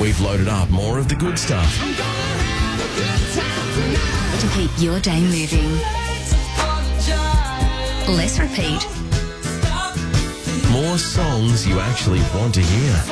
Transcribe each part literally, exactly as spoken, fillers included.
we've loaded up more of the good stuff. To keep your day moving. Less repeat. More songs you actually want to hear.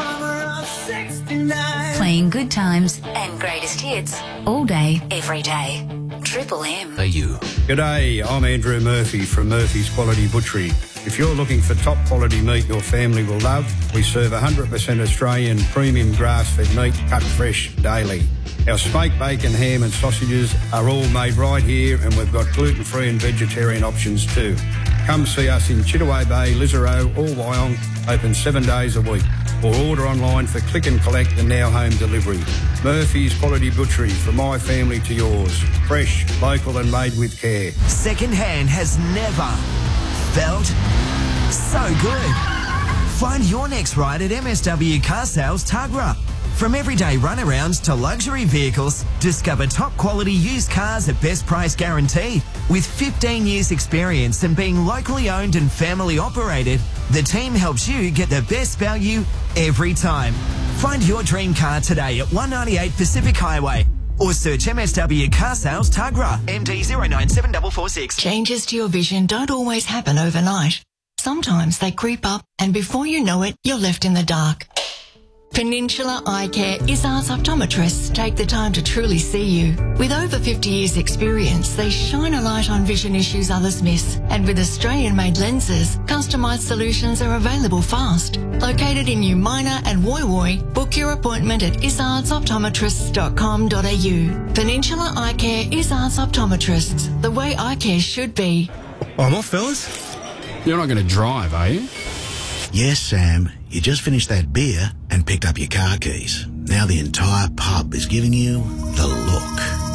Playing good times and greatest hits all day, every day. Triple M. Are you? G'day, I'm Andrew Murphy from Murphy's Quality Butchery. If you're looking for top quality meat your family will love, we serve one hundred percent Australian premium grass-fed meat cut fresh daily. Our smoked bacon, ham and sausages are all made right here, and we've got gluten-free and vegetarian options too. Come see us in Chittaway Bay, Lisarow or Wyong, open seven days a week. Or order online for click and collect and now home delivery. Murphy's Quality Butchery, from my family to yours. Fresh, local and made with care. Second hand has never felt so good. Find your next ride at M S W Car Sales Tuggerah. From everyday runarounds to luxury vehicles, discover top quality used cars at best price guarantee. With fifteen years experience and being locally owned and family operated, the team helps you get the best value every time. Find your dream car today at one ninety-eight Pacific Highway or search M S W Car Sales Tuggerah. M D zero nine seven four four six. Changes to your vision don't always happen overnight. Sometimes they creep up and before you know it, you're left in the dark. Peninsula Eye Care Izzard's optometrists take the time to truly see you. With over fifty years experience, they shine a light on vision issues others miss. And with Australian-made lenses, customised solutions are available fast. Located in New Minor and Woy Woy, book your appointment at izzards optometrists dot com dot a u. Peninsula Eye Care Izzard's optometrists, the way eye care should be. I'm off, fellas. You're not going to drive, are you? Yes, Sam. You just finished that beer and picked up your car keys. Now the entire pub is giving you the look.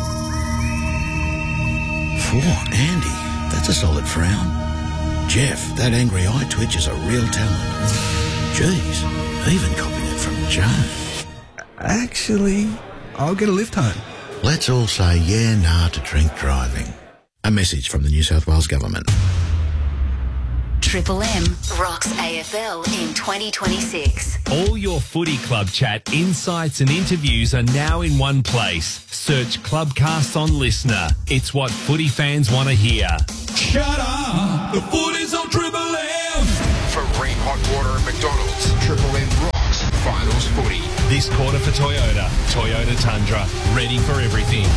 Phew, Andy, that's a solid frown. Jeff, that angry eye twitch is a real talent. Jeez, even copying it from Joan. Actually, I'll get a lift home. Let's all say yeah, nah to drink driving. A message from the New South Wales Government. Triple M rocks A F L in twenty twenty-six. All your footy club chat, insights and interviews are now in one place. Search Clubcast on Listener. It's what footy fans want to hear. Shut up! The footy's on Triple M! For Ream Hot Water at McDonald's, Triple M rocks finals footy. This quarter for Toyota. Toyota Tundra. Ready for everything.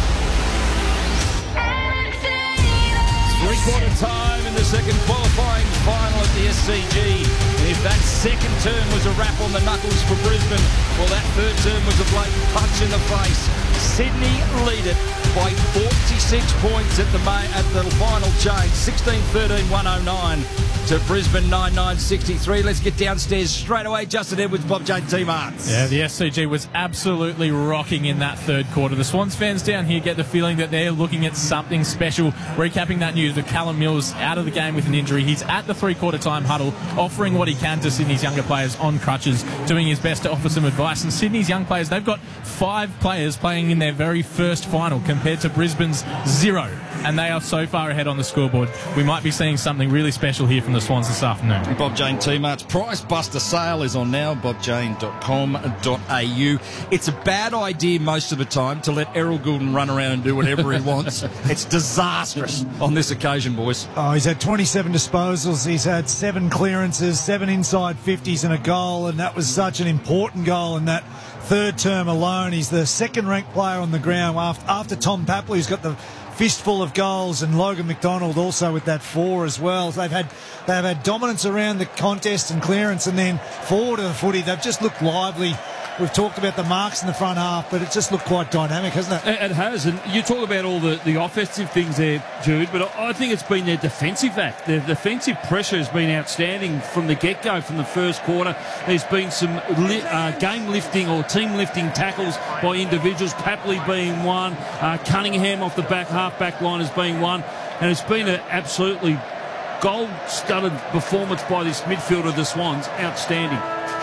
Three-quarter time in the second qualifying final at the S C G. And if that second turn was a wrap on the knuckles for Brisbane, well, that third turn was a blatant punch in the face. Sydney lead it by forty-six points at the May, at the final change, sixteen thirteen one oh nine to Brisbane nine nine sixty-three. Let's get downstairs straight away. Justin Edwards, Bob Jane, Team Arts. Yeah, the S C G was absolutely rocking in that third quarter. The Swans fans down here get the feeling that they're looking at something special. Recapping that news with Callum Mills out of the game with an injury. He's at the three-quarter time huddle, offering what he can to Sydney's younger players on crutches, doing his best to offer some advice. And Sydney's young players, they've got five players playing in their very first final compared to Brisbane's zero. And they are so far ahead on the scoreboard. We might be seeing something really special here from the Swans this afternoon. Bob Jane Team Arts Price Buster sale is on now, bob jane dot com dot a u. It's a bad idea most of the time to let Errol Goulden run around and do whatever he wants. It's disastrous on this occasion, boys. Oh, he's had twenty-seven disposals. He's had seven clearances, seven inside fifties and a goal, and that was such an important goal in that third term alone. He's the second-ranked player on the ground after, after Tom Papley, who's got the fistful of goals, and Logan McDonald also with that four as well. They've had they've had dominance around the contest and clearance, and then forward to the footy, they've just looked lively. We've talked about the marks in the front half, but it just looked quite dynamic, hasn't it? It has, and you talk about all the, the offensive things there, Jude, but I think it's been their defensive act. Their defensive pressure has been outstanding from the get-go, from the first quarter. There's been some li- uh, game-lifting or team-lifting tackles by individuals, Papley being one, uh, Cunningham off the back half-back line as being one, and it's been an absolutely gold-studded performance by this midfielder, the Swans. Outstanding.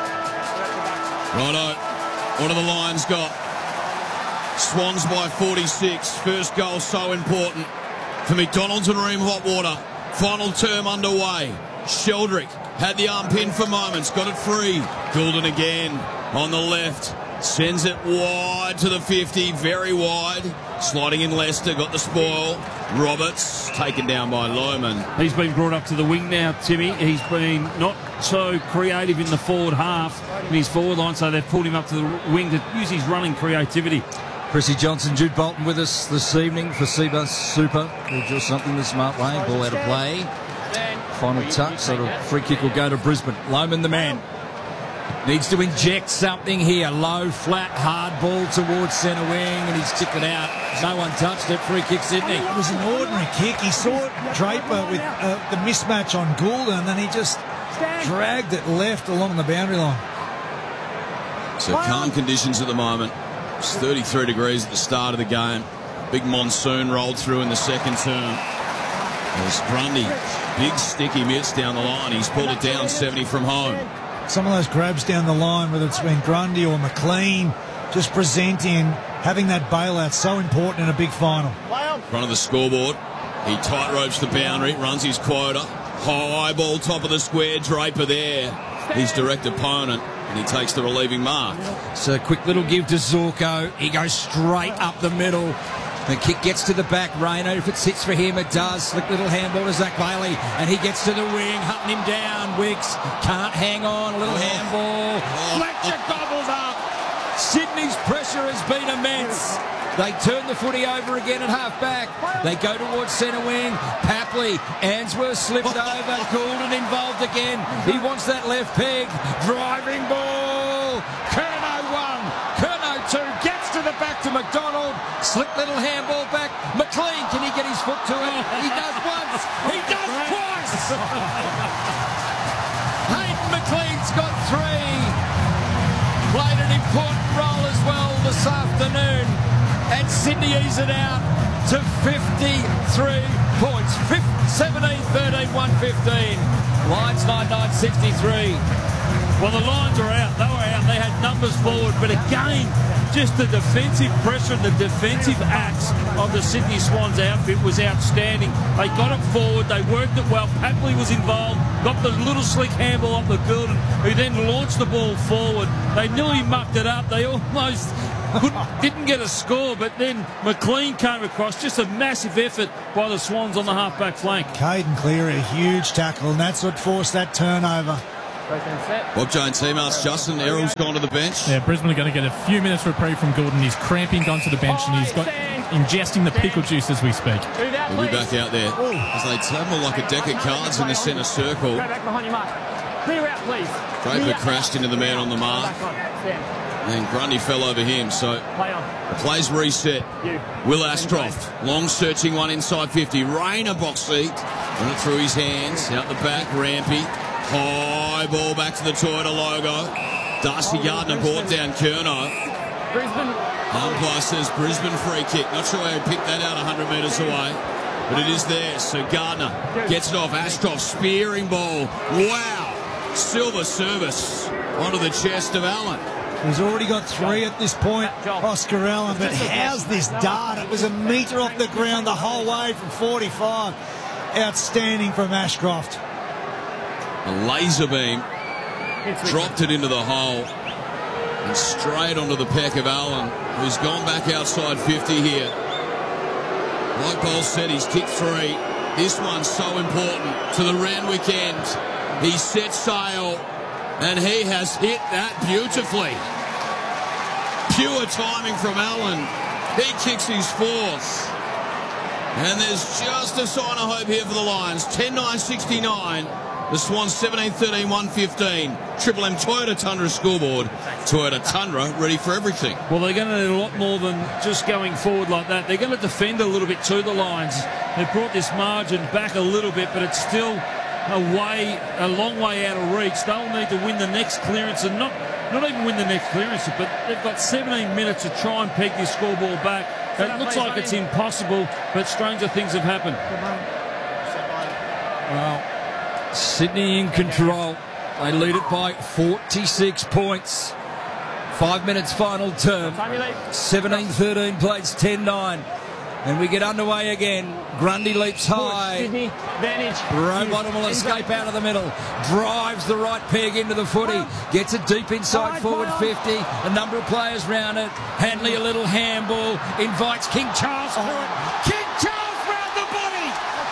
Righto, what have the Lions got? Swans by forty-six. First goal so important for McDonald's and Ream Hot Water. Final term underway. Sheldrick had the arm pin for moments, got it free. Goulden again on the left. Sends it wide to the fifty, very wide. Sliding in Leicester, got the spoil. Roberts taken down by Lohman. He's been brought up to the wing now, Timmy. He's been not so creative in the forward half in his forward line, so they've pulled him up to the wing to use his running creativity. Chrissy Johnson, Jude Bolton with us this evening for Seabus Super. We'll do something the smart way. Ball out of play. Final touch, so the free kick will go to Brisbane. Lohman, the man, needs to inject something here. Low, flat, hard ball towards centre wing, and he's tipped it out. No one touched it. Free kick, Sydney. It was an ordinary kick. He saw Draper with uh, the mismatch on Gould, and then he just dragged it left along the boundary line. So calm conditions at the moment. It's thirty-three degrees at the start of the game. Big monsoon rolled through in the second term. There's Grundy. Big sticky miss down the line. He's pulled it down seventy from home. Some of those grabs down the line, whether it's been Grundy or McLean, just presenting, having that bailout, so important in a big final. Front of the scoreboard. He tight ropes the boundary, runs his quota. High ball, top of the square. Draper there. His direct opponent, and he takes the relieving mark. So a quick little give to Zorko. He goes straight up the middle. The kick gets to the back. Rayner, if it sits for him, it does. Slick little handball to Zach Bailey, and he gets to the wing, hunting him down. Wicks can't hang on. A little handball. Fletcher gobbles up. Sydney's pressure has been immense. They turn the footy over again at half-back. They go towards centre wing. Papley, Answorth slipped over. Goulden involved again. He wants that left peg. Driving ball. Curnow one. Curnow two. Gets to the back to McDonald. Slick little handball back. McLean, can he get his foot to it? He does once. He does twice. Hayden McLean's got three. Played an important role as well this afternoon. And Sydney ease it out to fifty-three points. seventeen thirteen, one fifteen. Lions nine nine sixty-three. Well, the Lions are out. They were out. They had numbers forward. But again, just the defensive pressure and the defensive acts of the Sydney Swans outfit was outstanding. They got it forward. They worked it well. Papley was involved. Got the little slick handball up the Goulden, who then launched the ball forward. They nearly mucked it up. They almost couldn't, didn't get a score, but then McLean came across. Just a massive effort by the Swans on the half-back flank. Caden Cleary, a huge tackle, and that's what forced that turnover. Bob Jones teammates Justin Errol's gone to the bench. Yeah, Brisbane are going to get a few minutes reprieve from Goulden. He's cramping, gone to the bench, and he's got ingesting the pickle juice as we speak. He'll be back out there as they tumble like a deck of cards in the centre circle. Draper crashed into the man on the mark, and Grundy fell over him. So the play's reset. Will Ashcroft, long searching one inside fifty. Rayner box seat, run it through his hands, out the back. Rampy. High ball back to the Toyota logo. Darcy Gardner brought down Curnow. Umpire says Brisbane free kick. Not sure how he picked that out one hundred metres away, but it is there. So Gardner gets it off. Ashcroft spearing ball. Wow. Silver service onto the chest of Allen. He's already got three at this point, Oscar Allen, but how's this dart? It was a metre off the ground the whole way from forty-five. Outstanding from Ashcroft. A laser beam dropped it into the hole and straight onto the peck of Allen, who's gone back outside fifty here. Like Bol said, he's kicked three. This one's so important to the Randwick end. He set sail and he has hit that beautifully. Pure timing from Allen. He kicks his fourth. And there's just a sign of hope here for the Lions. ten nine sixty-nine. The Swans seventeen thirteen, one fifteen. Triple M Toyota Tundra scoreboard. Toyota Tundra ready for everything. Well, they're going to need a lot more than just going forward like that. They're going to defend a little bit to the Lions. They've brought this margin back a little bit, but it's still a way, a long way out of reach. They'll need to win the next clearance, and not, not even win the next clearance, but they've got seventeen minutes to try and peg this scoreboard back. It looks like it's impossible, but stranger things have happened. Well, Sydney in control. They lead it by forty-six points. Five minutes final term. seventeen thirteen plays ten nine. And we get underway again. Grundy leaps high. Sydney, advantage. Rowbottom will escape out of the middle. Drives the right peg into the footy. Gets it deep inside forward fifty. A number of players round it. Hanley a little handball. Invites King Charles through it. King Charles round the body.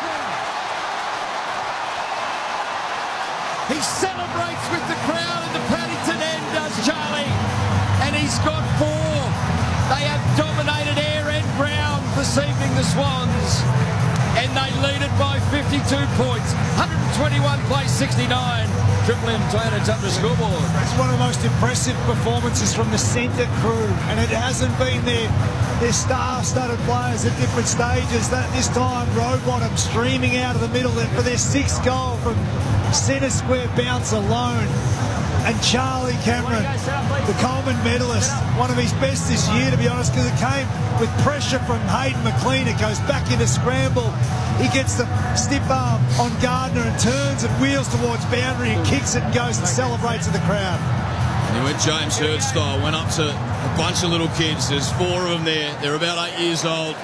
He celebrates with the crowd at the Paddington end, does Charlie. And he's got four. They have dominated air and ground this evening, the Swans, and they lead it by fifty-two points. one twenty-one plays sixty-nine. Triple M Toyota Tundra scoreboard. It's one of the most impressive performances from the centre crew, and it hasn't been their, their star-studded players at different stages. That this time, Rowbottom streaming out of the middle for their sixth goal from centre square bounce alone. And Charlie Cameron, the Coleman medalist, one of his best this year, to be honest, because it came with pressure from Hayden McLean. It goes back into scramble. He gets the stiff arm on Gardner and turns and wheels towards boundary and kicks it and goes and celebrates with the crowd. And he went James Hird style, went up to a bunch of little kids. There's four of them there. They're about eight years old.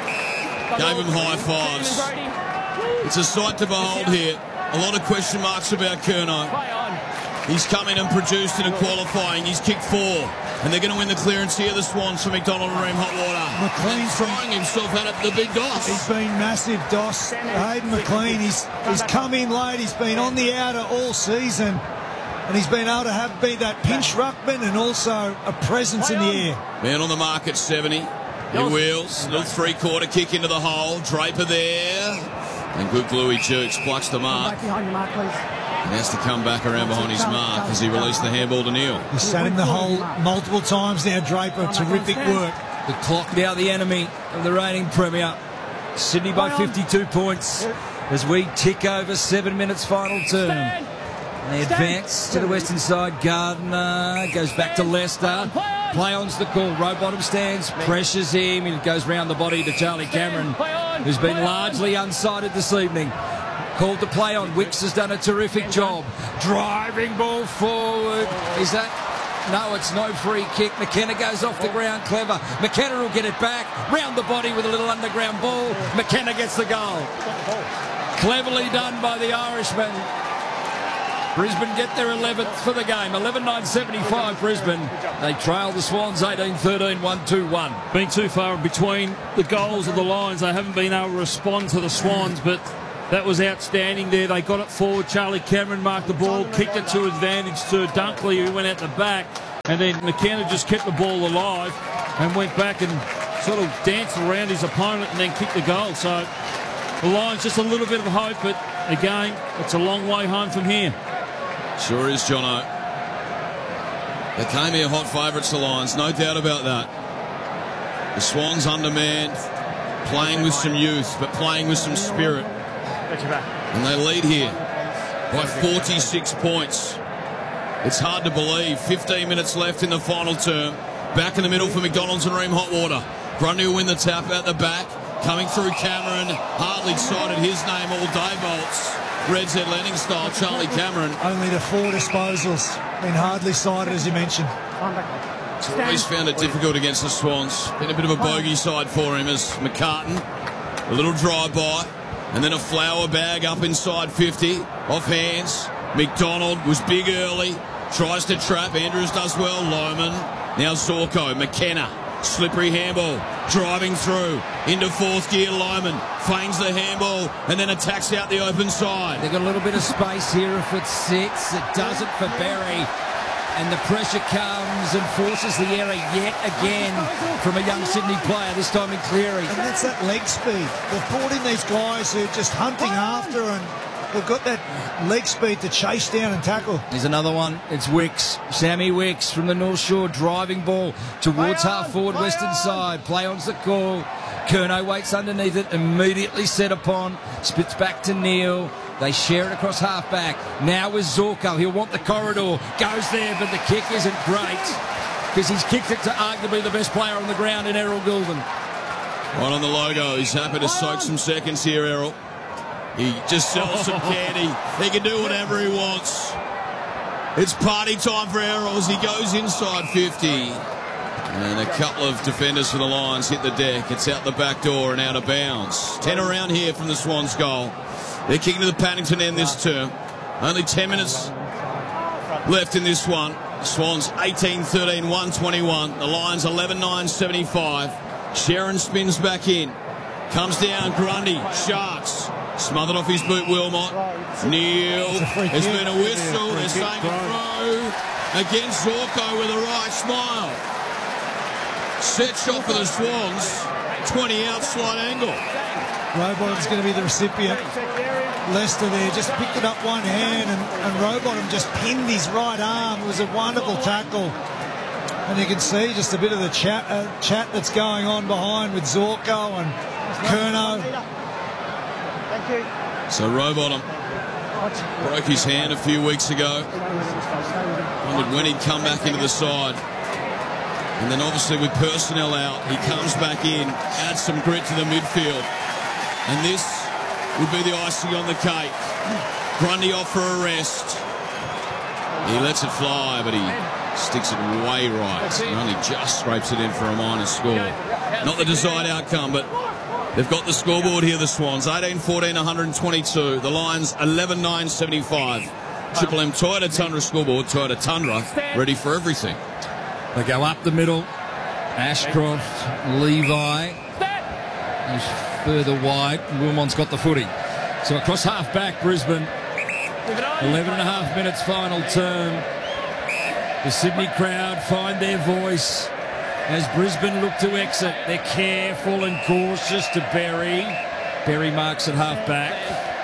Gave them high fives. It's a sight to behold here. A lot of question marks about Curnow. He's come in and produced in a qualifying. He's kicked four. And they're going to win the clearance here, the Swans, for McDonald and Ream Hotwater. McLean's throwing himself at it, the big Doss. He's been massive, Doss. Hayden McLean, he's, he's come in late. He's been on the outer all season. And he's been able to have be that pinch ruckman and also a presence in the air. Man on the mark at seventy. He wheels. Little three-quarter kick into the hole. Draper there. And good Bluey jerks, plucks the mark. Behind your mark, please. And has to come back around behind his mark as he released the handball to Neil. He's sat in the hole multiple times now, Draper. Terrific work. The clock now the enemy of the reigning Premier. Sydney by fifty-two points as we tick over seven minutes final term. And they advance to the western side. Gardner goes back to Leicester. Play on's the call. Rowbottom stands, pressures him. It goes round the body to Charlie Cameron, who's been largely unsighted this evening. Called to play on. Wicks has done a terrific job. Driving ball forward. Is that... No, it's no free kick. McKenna goes off the ground. Clever. McKenna will get it back. Round the body with a little underground ball. McKenna gets the goal. Cleverly done by the Irishman. Brisbane get their eleventh for the game. eleven nine seventy-five Brisbane. They trail the Swans eighteen thirteen, one two one. Been too far between the goals of the Lions. They haven't been able to respond to the Swans, but that was outstanding there. They got it forward. Charlie Cameron marked the ball, kicked it to advantage to Dunkley, who went out the back. And then McKenna just kept the ball alive and went back and sort of danced around his opponent and then kicked the goal. So the Lions just a little bit of hope, but again, it's a long way home from here. Sure is, Jono. They came here hot favourites, the Lions, no doubt about that. The Swans undermanned, playing with some youth, but playing with some spirit. And they lead here by forty-six points. It's hard to believe. fifteen minutes left in the final term. Back in the middle for McDonald's and Ream Hotwater. Grundy will win the tap out the back. Coming through Cameron. Hardly cited his name all day, Bolts. Red's Head landing style, Charlie Cameron. Only the four disposals. Been hardly cited, as you mentioned. He's always found it difficult against the Swans. Been a bit of a bogey side for him as McCartan. A little drive-by. And then a flower bag up inside fifty. Off hands. McDonald was big early. Tries to trap. Andrews does well. Lohman. Now Zorko. McKenna. Slippery handball. Driving through. Into fourth gear. Lohman feigns the handball and then attacks out the open side. They've got a little bit of space here if it sits. It doesn't for Berry. And the pressure comes and forces the error yet again from a young Sydney player, this time in Cleary. And that's that leg speed. They've brought in these guys who are just hunting after, and they've got that leg speed to chase down and tackle. There's another one. It's Wicks. Sammy Wicks from the North Shore, driving ball towards half forward western side. Play on's the call. Curnow waits underneath it, immediately set upon. Spits back to Neil. They share it across half-back. Now with Zorko. He'll want the corridor. Goes there, but the kick isn't great because he's kicked it to arguably the best player on the ground in Errol Goulden. Right on the logo. He's happy to soak some seconds here, Errol. He just sells some candy. He can do whatever he wants. It's party time for Errol as he goes inside fifty. And a couple of defenders for the Lions hit the deck. It's out the back door and out of bounds. Ten around here from the Swans goal. They're kicking to the Paddington end this term. Only ten minutes left in this one. Swans eighteen thirteen, one twenty-one. The Lions eleven nine seventy-five. Sharon spins back in. Comes down, Grundy. Sharks. Smothered off his boot, Wilmot. Neil. There's been a whistle. They're saying a throw against Zorko with a right smile. Set shot for the Swans. twenty out, slight angle. Rowbottom's going to be the recipient. Lester there just picked it up one hand, and, and Rowbottom just pinned his right arm. It was a wonderful tackle. And you can see just a bit of the chat, uh, chat that's going on behind with Zorko and Curnow. Thank you. So Rowbottom broke his hand a few weeks ago. Wondered when he'd come back into the side. And then obviously with personnel out, he comes back in, adds some grit to the midfield. And this would be the icing on the cake. Grundy off for a rest. He lets it fly, but he sticks it way right. Grundy just scrapes it in for a minor score. Not the desired outcome, but they've got the scoreboard here, the Swans. eighteen fourteen, one twenty-two. The Lions, eleven nine seventy-five. Triple M Toyota Tundra scoreboard. Toyota Tundra, ready for everything. They go up the middle. Ashcroft, Levi. He's further wide. Wilmot's got the footy. So across half back, Brisbane. eleven and a half minutes final term. The Sydney crowd find their voice as Brisbane look to exit. They're careful and cautious to Berry. Berry marks at half back.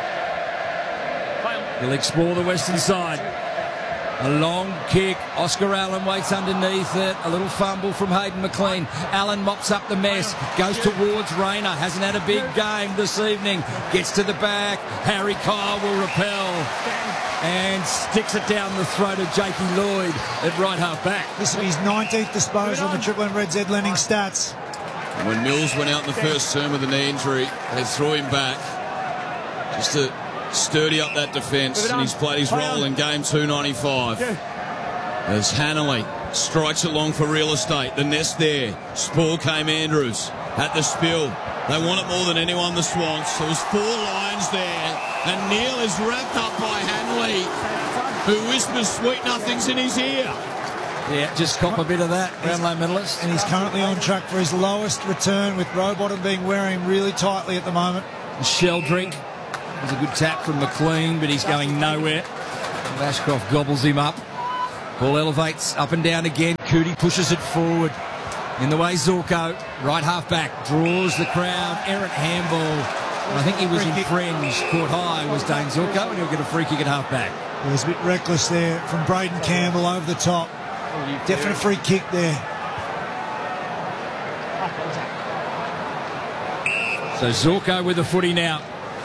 He'll explore the western side. A long kick. Oscar Allen waits underneath it. A little fumble from Hayden McLean. Allen mops up the mess. Goes towards Rayner. Hasn't had a big game this evening. Gets to the back. Harry Kyle will repel. And sticks it down the throat of Jakey Lloyd at right half back. This will be his nineteenth disposal on the Triple M Red Z lending stats. And when Mills went out in the first term with a knee injury, they threw him back just to sturdy up that defence, and he's played his role in game two ninety-five. As Hanley strikes along for real estate. The nest there. Spore came Andrews at the spill. They want it more than anyone, the Swans. There was four Lions there, and Neil is wrapped up by Hanley, who whispers sweet nothings in his ear. Yeah, just cop a bit of that, Brownlow medalist. And he's currently on track for his lowest return, with Rowbottom being wearing really tightly at the moment. Sheldrick. There's a good tap from McLean, but he's going nowhere. Ashcroft gobbles him up. Ball elevates up and down again. Cootie pushes it forward. In the way Zorko, right half back, draws the crowd. Errant handball. I think he was in fringe. Caught high was Dane Zorko, and he'll get a free kick at half back. It was a bit reckless there from Braden Campbell over the top. Definite free kick there. So Zorko with the footy now.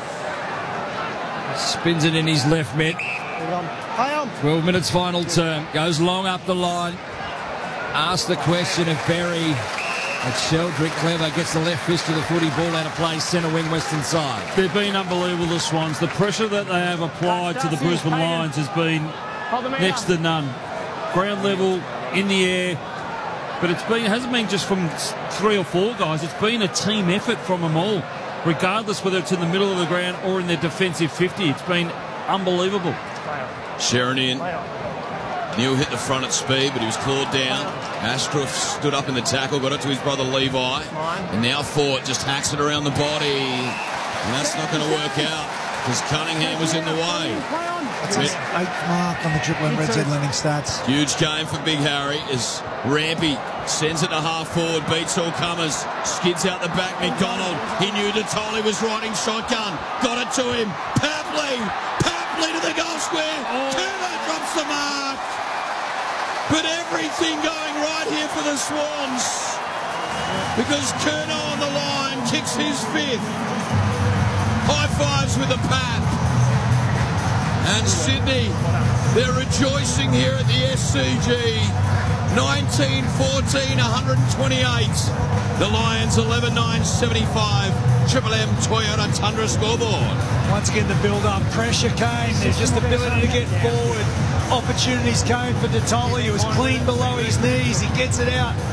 Spins it in his left mid. twelve minutes final term. Goes long up the line. Asks the question of Berry. And Sheldrick, clever, gets the left fist to the footy. Ball out of play, centre wing, western side. They've been unbelievable, the Swans. The pressure that they have applied to the Brisbane Lions has been next to none. Ground level, in the air. But it's been, it hasn't been just from three or four guys. It's been a team effort from them all, regardless whether it's in the middle of the ground or in their defensive fifty. It's been unbelievable. Sharon in. Neil hit the front at speed, but he was clawed down. Ashcroft stood up in the tackle, got it to his brother Levi, and now Fort just hacks it around the body. And that's not going to work out because Cunningham was in the way. That's his eighth mark on the Triple M Red Z lending stats. Huge game for Big Harry as Rampy sends it to half forward, beats all comers, skids out the back. McDonald, he knew Datoli was riding shotgun, got it to him. Papley, Papley to the goal square. Oh. Turner drops the mark. But everything going right here for the Swans, because Curnow on the line kicks his fifth. High fives with the Pat. And Sydney, they're rejoicing here at the S C G. nineteen fourteen, one twenty-eight. The Lions eleven nine seventy-five. Triple M Toyota Tundra scoreboard. Once again, the build-up pressure came. There's just ability to get forward. Opportunities came for Datoli. It was clean below his knees. He gets it out.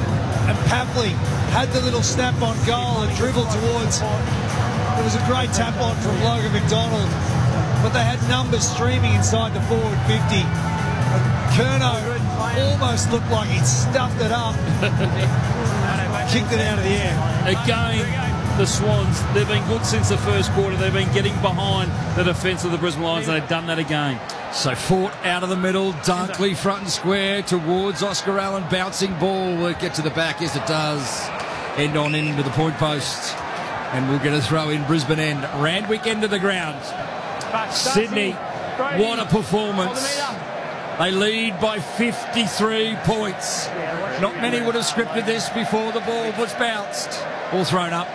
and Papley had the little snap-on goal and dribbled towards. There was a great tap-on from Logan McDonald, but they had numbers streaming inside the forward fifty. And Curnow almost looked like he'd stuffed it up, kicked it out of the air. Again, the Swans, they've been good since the first quarter. They've been getting behind the defence of the Brisbane Lions, and they've done that again. So Fort out of the middle, Dunkley front and square towards Oscar Allen, bouncing ball. Will it get to the back? Yes, it does. End on into the point post. And we'll get a throw in Brisbane end. Randwick end of the ground. Sydney, what a performance. They lead by fifty-three points. Not many would have scripted this before the ball was bounced or thrown up.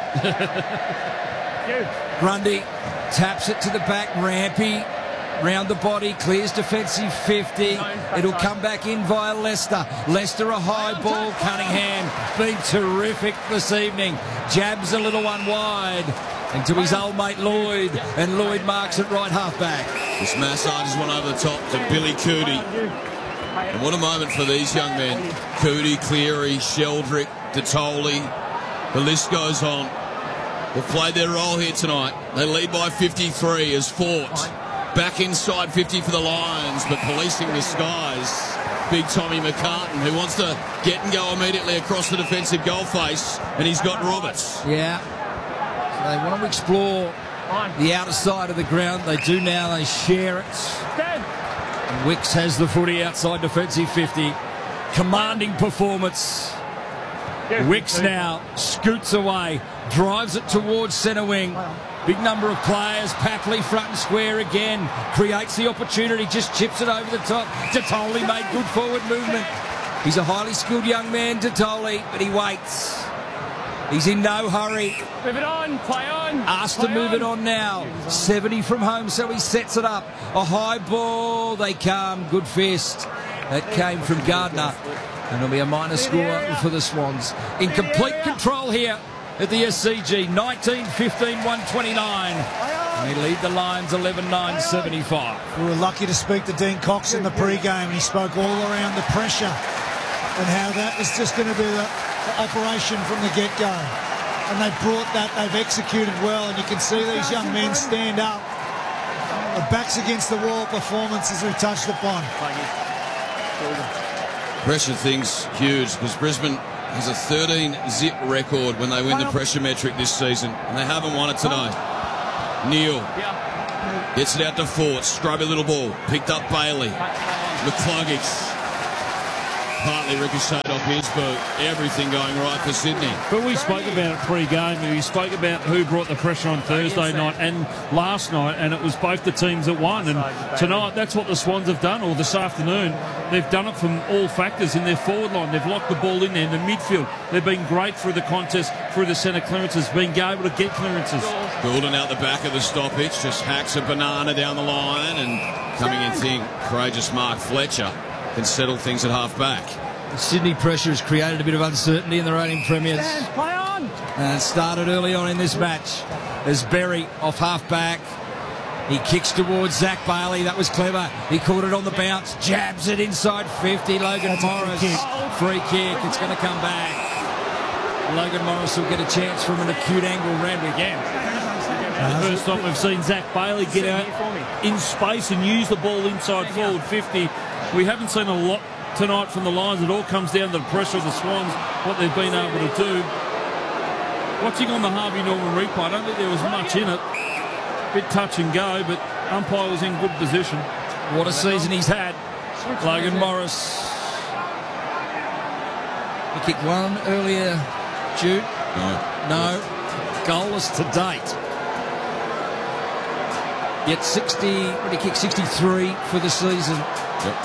Grundy taps it to the back. Rampy round the body, clears defensive fifty. It'll come back in via Leicester. Leicester a high ball. Cunningham been terrific this evening. Jabs a little one wide. And to his old mate Lloyd, and Lloyd marks it right half back. This massages one over the top to Billy Cootie. And what a moment for these young men. Cootie, Cleary, Sheldrick, Detoli. The list goes on. They've played their role here tonight. They lead by fifty-three as Fort back inside fifty for the Lions, but policing the skies. Big Tommy McCartan, who wants to get and go immediately across the defensive goal face, and he's got Roberts. Yeah. So they want to explore the outer side of the ground. They do now. They share it. And Wicks has the footy outside defensive fifty. Commanding performance. Wicks now scoots away, drives it towards centre wing. Big number of players. Papley front and square again. Creates the opportunity, just chips it over the top. Detoli made good forward movement. He's a highly skilled young man, Detoli, but he waits. He's in no hurry. Move it on, play on. Asked to move it on now. seventy from home, so he sets it up. A high ball, they come. Good fist. That came from Gardner. And it'll be a minor score for the Swans. In complete control here at the S C G. nineteen fifteen, one twenty-nine. And they lead the Lions eleven nine seventy-five. We were lucky to speak to Dean Cox in the pre-game. He spoke all around the pressure and how that was just going to be the, the operation from the get-go. And they brought that, they've executed well, and you can see these young men stand up. The backs against the wall performance as we touched upon. Pressure thing's huge because Brisbane has a thirteen zip record when they win the pressure metric this season, and they haven't won it today. Neal gets it out to Fort, scrubby little ball, picked up Bailey. McCluggage partly ricocheted off his boot. Everything going right for Sydney. But we spoke about it pre-game. We spoke about who brought the pressure on Thursday night and last night, and it was both the teams that won. And tonight, that's what the Swans have done, or this afternoon. They've done it from all factors in their forward line. They've locked the ball in there in the midfield. They've been great through the contest, through the centre clearances, being able to get clearances. Goulden out the back of the stoppage, just hacks a banana down the line, and coming in thin, courageous Mark Fletcher can settle things at half-back. The Sydney pressure has created a bit of uncertainty in the reigning premiers. Play on. And it started early on in this match as Berry off half-back. He kicks towards Zach Bailey. That was clever. He caught it on the bounce. Jabs it inside fifty. Logan Morris. Free kick. Free kick. It's going to come back. Logan Morris will get a chance from an acute angle round again. The first time we've seen Zach Bailey get out in space and use the ball inside forward fifty. We haven't seen a lot tonight from the Lions. It all comes down to the pressure of the Swans, what they've been able to do. Watching on the Harvey Norman replay, I don't think there was much in it. Bit touch and go, but umpire was in good position. What a season he's had. Logan Morris. He kicked one earlier, Jude. No. No. Goalless to date. Yet sixty, what did he kick? sixty-three for the season. Yep.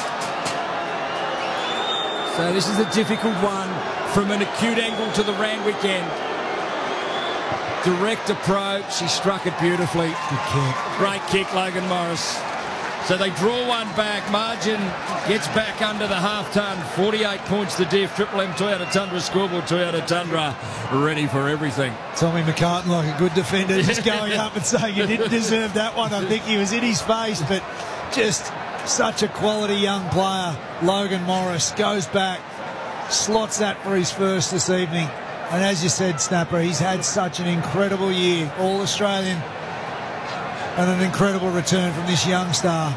So this is a difficult one from an acute angle to the Randwick end. Direct approach. He struck it beautifully. Good kick. Great kick, Logan Morris. So they draw one back. Margin gets back under the half-ton. forty-eight points the diff. Triple M Toyota Tundra scoreboard. Toyota Tundra ready for everything. Tommy McCartan, like a good defender, just going up and saying he didn't deserve that one. I think he was in his face, but just such a quality young player. Logan Morris goes back, slots that for his first this evening. And as you said, Snapper, he's had such an incredible year, all Australian, and an incredible return from this young star.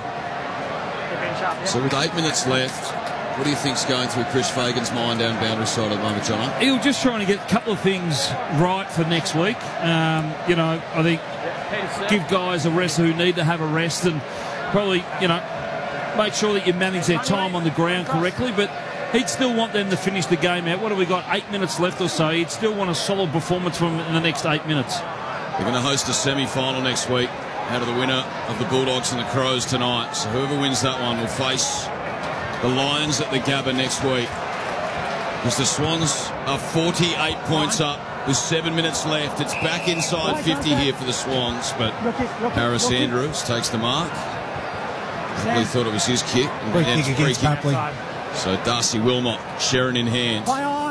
So with eight minutes left, what do you think's going through Chris Fagan's mind down boundary side at the moment, John? He'll just trying to get a couple of things right for next week. Um, you know, I think give guys a rest who need to have a rest, and probably, you know, make sure that you manage their time on the ground correctly. But he'd still want them to finish the game out. What have we got? Eight minutes left or so. He'd still want a solid performance from him in the next eight minutes. They're going to host a semi-final next week out of the winner of the Bulldogs and the Crows tonight. So whoever wins that one will face the Lions at the Gabba next week. Because the Swans are forty-eight points up with seven minutes left. It's back inside fifty here for the Swans, but Harris Andrews takes the mark. He thought it was his kick. And Free then kick free against kick. Papley. So Darcy Wilmot, Sharon in hand.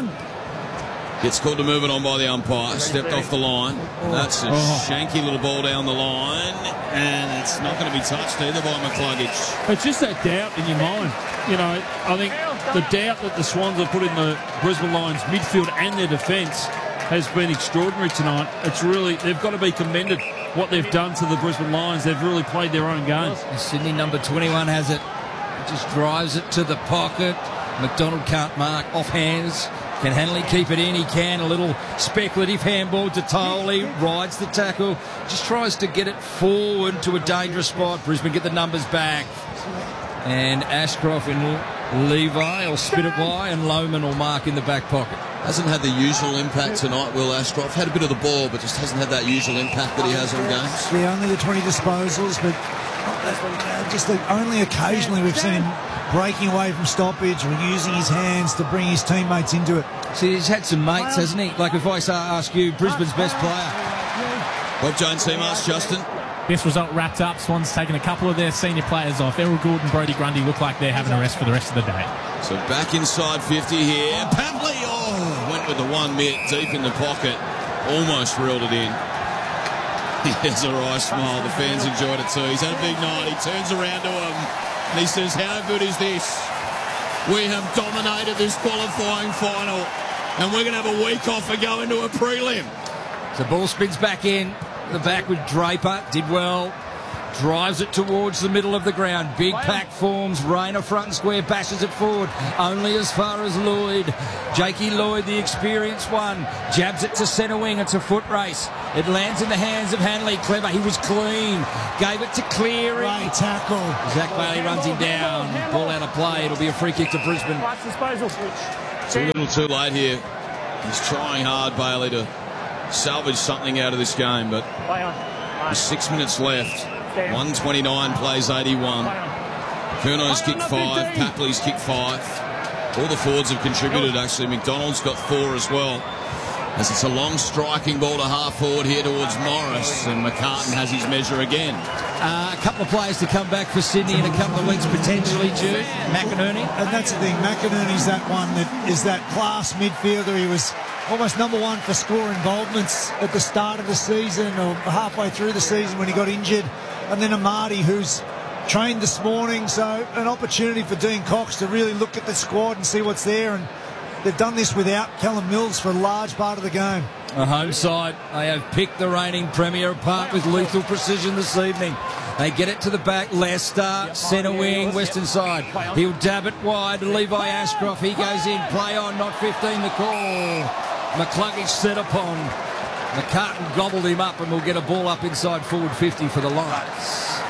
Gets called to move it on by the umpire. Stepped off the line. That's a Oh. shanky little ball down the line. And it's not going to be touched either by McCluggage. It's just that doubt in your mind. You know, I think the doubt that the Swans have put in the Brisbane Lions midfield and their defence has been extraordinary tonight. It's really, they've got to be commended what they've done to the Brisbane Lions. They've really played their own game. Sydney number twenty-one has it. He just drives it to the pocket. McDonald can't mark off hands. Can Hanley keep it in? He can. A little speculative handball to Tolley. Rides the tackle. Just tries to get it forward to a dangerous spot. Brisbane get the numbers back. And Ashcroft and Levi will spit it wide, and Lohman will mark in the back pocket. Hasn't had the usual impact tonight, Will Ashcroft. Had a bit of the ball, but just hasn't had that usual impact that he has on games. Yeah, only the twenty disposals, but uh, just the, only occasionally we've seen him breaking away from stoppage or using his hands to bring his teammates into it. See, he's had some mates, hasn't he? Like if I ask you, Brisbane's best player. Bob Jones, Seamas, Justin. This result wrapped up. Swans taking a couple of their senior players off. Errol Gould and Brodie Grundy look like they're having a rest for the rest of the day. So back inside fifty here. Papley, oh, went with the one mitt deep in the pocket. Almost reeled it in. He has a wry smile. The fans enjoyed it too. He's had a big night. He turns around to him and he says, how good is this? We have dominated this qualifying final and we're going to have a week off and go into a prelim. The ball spins back in. The back with Draper. Did well. Drives it towards the middle of the ground. Big pack forms. Rayner front and square. Bashes it forward. Only as far as Lloyd. Jakey Lloyd, the experienced one. Jabs it to centre wing. It's a foot race. It lands in the hands of Hanley. Clever. He was clean. Gave it to Cleary. Great tackle. Zach Bailey runs him down. Ball out of play. It'll be a free kick to Brisbane. It's a little too late here. He's trying hard, Bailey, to salvage something out of this game, but there's six minutes left. one twenty-nine plays eighty-one. Curno's kicked five. Papley's kicked five. All the forwards have contributed, actually. McDonald's got four as well. As it's a long striking ball to half forward here towards Morris, and McCartan has his measure again. Uh, a couple of players to come back for Sydney in a couple of weeks, potentially, Jude. McInerney. And that's the thing. McInerney's that one that is that class midfielder. He was almost number one for score involvements at the start of the season or halfway through the season when he got injured. And then Amadi, who's trained this morning, so an opportunity for Dean Cox to really look at the squad and see what's there. And they've done this without Callum Mills for a large part of the game. A home side. They have picked the reigning premier apart with lethal precision this evening. They get it to the back. Leicester, centre wing, western side. He'll dab it wide. Levi Ashcroft, he goes in. Play on, not fifteen the call. McCluggage set upon. McCartan gobbled him up and will get a ball up inside forward fifty for the Lions.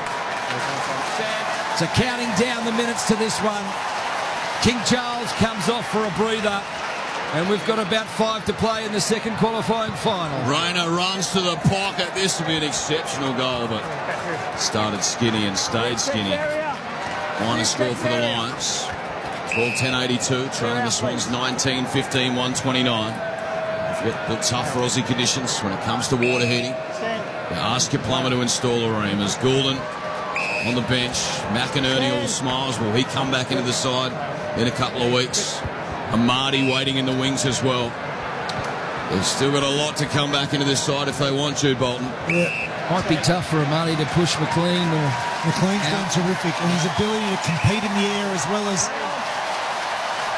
So counting down the minutes to this one. King Charles comes off for a breather. And we've got about five to play in the second qualifying final. Rayner runs to the pocket. This will be an exceptional goal, but started skinny and stayed skinny. Minor score for the Lions. twelve ten eighty-two, trailing the Swans nineteen fifteen one twenty-nine. Built tough for Aussie conditions when it comes to water heating. You ask your plumber to install a ream. As Goulden on the bench, McInerney all smiles. Will he come back into the side in a couple of weeks? Amadi waiting in the wings as well. They've still got a lot to come back into this side if they want Jude Bolton. Yeah. Might be tough for Amadi to push McLean. Or McLean's done terrific, and his ability to compete in the air as well as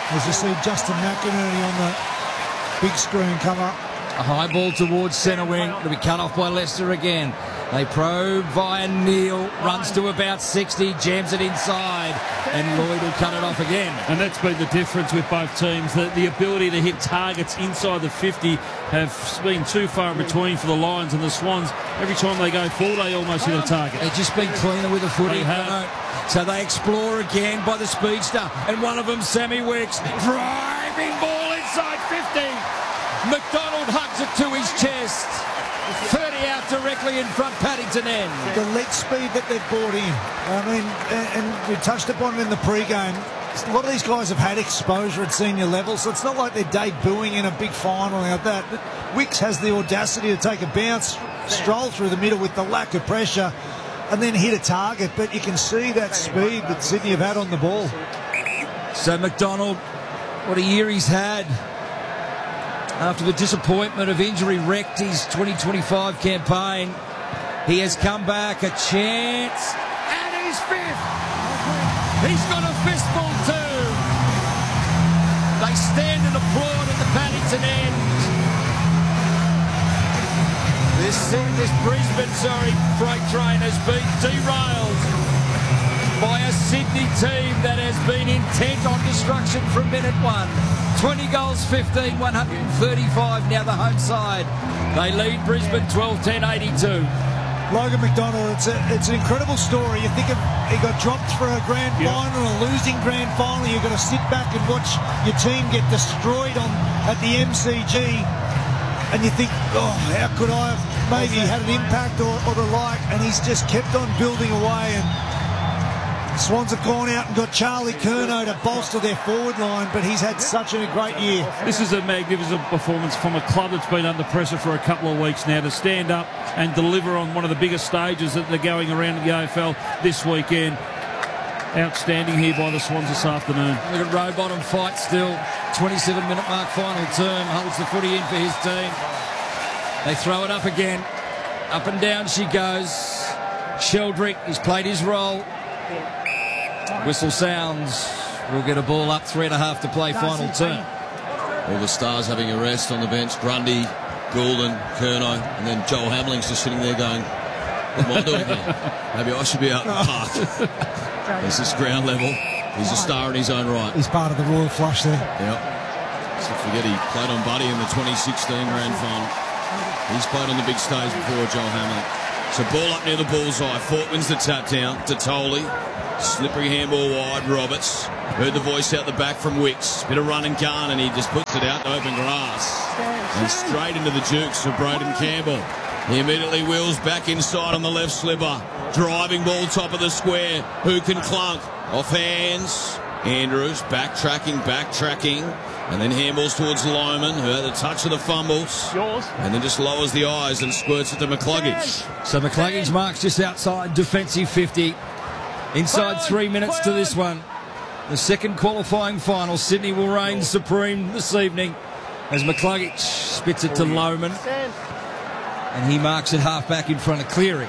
As you see Justin McInerney on the big screen come up. A high ball towards centre wing. It'll be cut off by Leicester again. They probe via Neil. Runs to about sixty. Jams it inside. And Lloyd will cut it off again. And that's been the difference with both teams. The, the ability to hit targets inside the fifty have been too far in between for the Lions and the Swans. Every time they go forward, they almost hit a target. They've just been cleaner with the footy. They have. So they explore again by the speedster. And one of them, Sammy Wicks. Driving ball inside fifty. McDonald hugs it to his chest. thirty out directly in front, Paddington end. The leg speed that they've brought in. I mean, and, and we touched upon it in the pre-game. A lot of these guys have had exposure at senior level, so it's not like they're debuting in a big final like that. But Wicks has the audacity to take a bounce, stroll through the middle with the lack of pressure, and then hit a target. But you can see that speed that Sydney have had on the ball. So McDonald, what a year he's had. After the disappointment of injury wrecked his twenty twenty-five campaign, he has come back, a chance, and he's fifth. He's got a fistful too. They stand and applaud at the Paddington end. This, this Brisbane, sorry, freight train has been derailed by a Sydney team that has been intent on destruction from minute one. twenty goals, fifteen, one hundred thirty-five now the home side. They lead Brisbane twelve ten eighty-two. Logan McDonald, it's, a, it's an incredible story. You think of, he got dropped for a grand yeah. final, a losing grand final. You've got to sit back and watch your team get destroyed on at the M C G. And you think, oh, how could I have maybe had an impact or, or the like? And he's just kept on building away. And Swans have gone out and got Charlie Curnow to bolster their forward line, but he's had such a great year. This is a magnificent performance from a club that's been under pressure for a couple of weeks now to stand up and deliver on one of the biggest stages that they're going around in the A F L this weekend. Outstanding here by the Swans this afternoon. Look at Rowbottom fight still. twenty-seven minute mark final term. Holds the footy in for his team. They throw it up again. Up and down she goes. Sheldrick, he's played his role. Whistle sounds. We'll get a ball up, three and a half to play, final turn. All the stars having a rest on the bench. Grundy, Goulden, Curnow, and then Joel Hamling's just sitting there going, what am I doing here? Maybe I should be out in the park. This is ground level. He's a star in his own right. He's part of the royal flush there. Yep. So forget he played on Buddy in the twenty sixteen grand final. He's played on the big stage before, Joel Hamling. So ball up near the bullseye. Fort wins the tap down to Tolley. Slippery handball wide, Roberts. Heard the voice out the back from Wicks. Bit of run and gun, and he just puts it out to open grass. And straight into the jukes for Braden Campbell. He immediately wheels back inside on the left slipper. Driving ball top of the square. Who can clunk? Off hands. Andrews backtracking, backtracking. And then handballs towards Loman, who had the touch of the fumbles. Yours. And then just lowers the eyes and squirts it to McCluggage. So McCluggage marks just outside defensive fifty. Inside three minutes to this one. The second qualifying final. Sydney will reign supreme this evening as McCluggage spits it to Loman. And he marks it half back in front of Cleary.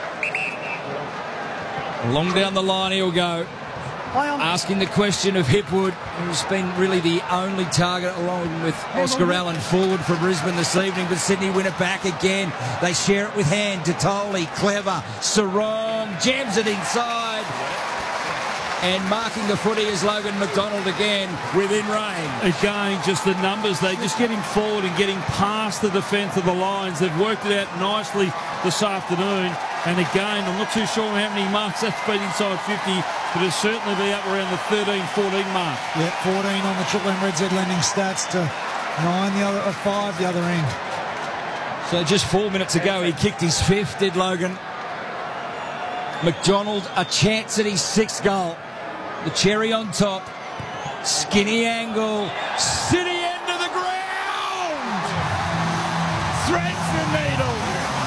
Long down the line he'll go. Asking the question of Hipwood, who's been really the only target along with Oscar Allen forward for Brisbane this evening, but Sydney win it back again. They share it with hand. Tottoli, clever. Sarong jams it inside. And marking the footy is Logan McDonald again within range. Again, just the numbers. They just getting forward and getting past the defence of the Lions. They've worked it out nicely this afternoon. And again, I'm not too sure how many marks that's been inside fifty, but it'll certainly be up around the thirteen fourteen mark. Yeah, fourteen on the Triple M Red Z lending stats to nine the other, uh, five the other end. So just four minutes ago, he kicked his fifth, did Logan. McDonald, a chance at his sixth goal. The cherry on top. Skinny angle. City end of the ground. Threads the needle.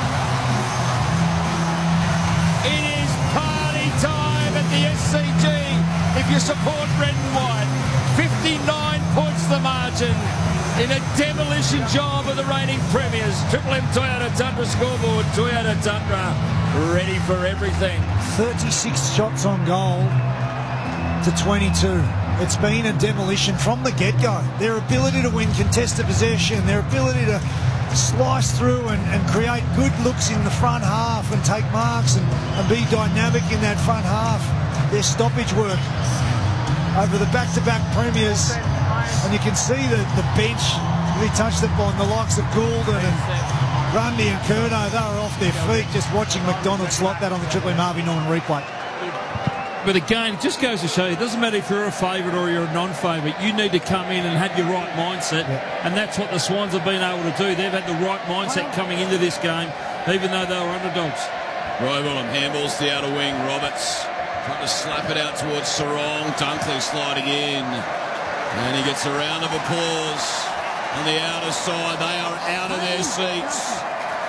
It is party time at the S C G. If you support red and white, fifty-nine points the margin in a demolition job of the reigning premiers. Triple M Toyota Tundra scoreboard. Toyota Tundra ready for everything. thirty-six shots on goal to twenty-two. it's been a demolition from the get-go. Their ability to win contested possession, their ability to slice through and, and create good looks in the front half and take marks and, and be dynamic in that front half. Their stoppage work over the back-to-back premiers, and you can see the, the bench really touched upon, the likes of Goulden and Grundy and Curnow. They were off their feet just watching McDonald slot that on the Triple M Harvey Norman replay. But again, it just goes to show you, it doesn't matter if you're a favourite or you're a non-favourite, you need to come in and have your right mindset, yeah. and that's what the Swans have been able to do. They've had the right mindset coming into this game, even though they were underdogs. Robotham handballs the outer wing. Roberts trying to slap it out towards Sarong. Dunkley sliding in, and he gets a round of applause on the outer side. They are out of their seats.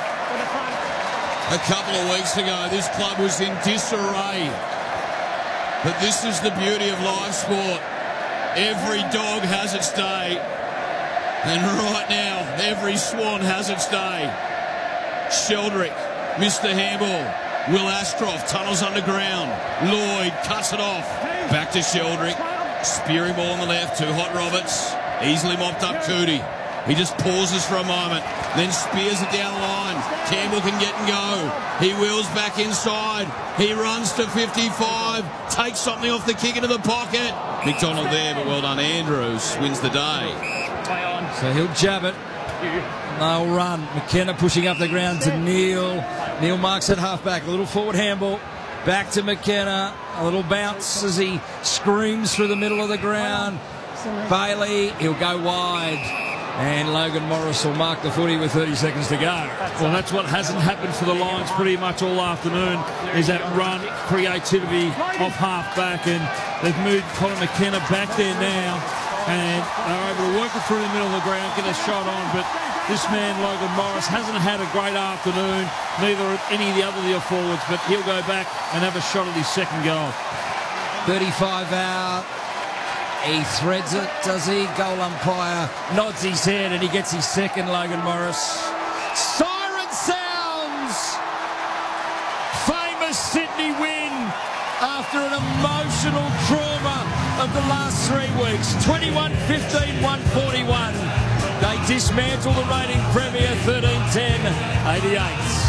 A couple of weeks ago, this club was in disarray. But this is the beauty of live sport. Every dog has its day. And right now, every Swan has its day. Sheldrick, Mister Handball. Will Ashcroft tunnels underground. Lloyd cuts it off. Back to Sheldrick. Spearing ball on the left to Hot Roberts. Easily mopped up Cootie. He just pauses for a moment, then spears it down the line. Campbell can get and go. He wheels back inside. He runs to fifty-five, takes something off the kick into the pocket. McDonald there, but well done. Andrews wins the day. So he'll jab it. They'll run. McKenna pushing up the ground to Neil. Neil marks at halfback. A little forward handball. Back to McKenna. A little bounce as he screams through the middle of the ground. Bailey, he'll go wide. And Logan Morris will mark the footy with thirty seconds to go. Well, that's what hasn't happened for the Lions pretty much all afternoon, is that run, creativity off half-back, and they've moved Colin McKenna back there now, and they're able to work it through the middle of the ground, get a shot on, but this man, Logan Morris, hasn't had a great afternoon, neither any of the other deal forwards, but he'll go back and have a shot at his second goal. thirty-five out. He threads it, does he? Goal umpire nods his head and he gets his second, Logan Morris. Siren sounds! Famous Sydney win after an emotional trauma of the last three weeks. twenty-one fifteen, one forty-one. They dismantle the reigning premier, thirteen ten, eighty-eight.